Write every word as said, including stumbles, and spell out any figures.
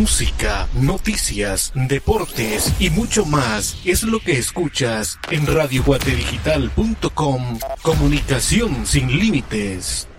música, noticias, deportes y mucho más es lo que escuchas en radio guate digital punto com. Comunicación sin límites.